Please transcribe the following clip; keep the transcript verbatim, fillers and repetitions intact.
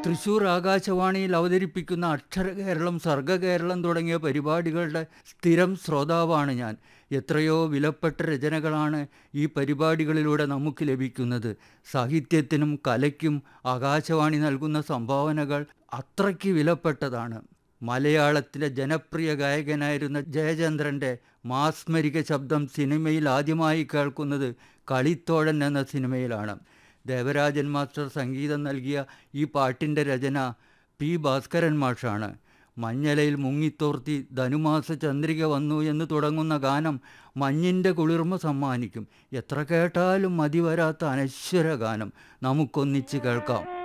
തൃശൂർ ആകാശവാണിയിൽ അവതരിപ്പിക്കുന്ന അക്ഷരകേരളം, സർഗകേരളം തുടങ്ങിയ പരിപാടികളുടെ സ്ഥിരം ശ്രോതാവാണ് ഞാൻ. എത്രയോ വിലപ്പെട്ട രചനകളാണ് ഈ പരിപാടികളിലൂടെ നമുക്ക് ലഭിക്കുന്നത്. സാഹിത്യത്തിനും കലയ്ക്കും ആകാശവാണി നൽകുന്ന സംഭാവനകൾ അത്രയ്ക്ക് വിലപ്പെട്ടതാണ്. മലയാളത്തിലെ ജനപ്രിയ ഗായകനായിരുന്ന ജയചന്ദ്രൻ്റെ മാസ്മരിക ശബ്ദം സിനിമയിൽ ആദ്യമായി കേൾക്കുന്നത് കളിത്തോഴൻ എന്ന സിനിമയിലാണ്. ദേവരാജൻ മാസ്റ്റർ സംഗീതം നൽകിയ ഈ പാട്ടിൻ്റെ രചന പി ഭാസ്കരൻ മാഷാണ്. മഞ്ഞലയിൽ മുങ്ങിത്തോർത്തി ധനുമാസ ചന്ദ്രിക വന്നു എന്ന് തുടങ്ങുന്ന ഗാനം മഞ്ഞിൻ്റെ കുളിർമ സമ്മാനിക്കും. എത്ര കേട്ടാലും മതി വരാത്ത അനശ്വര ഗാനം. നമുക്കൊന്നിച്ച് കേൾക്കാം.